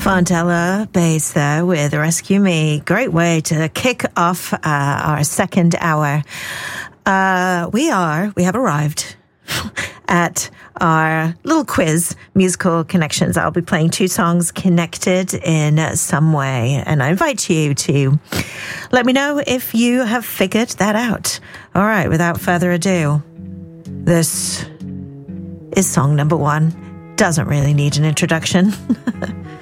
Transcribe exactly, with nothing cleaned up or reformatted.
Fontella Bass there with Rescue Me. Great way to kick off uh, our second hour. Uh, we are, we have arrived at our little quiz, Musical Connections. I'll be playing two songs connected in some way, and I invite you to let me know if you have figured that out. All right, without further ado, this is song number one. Doesn't really need an introduction.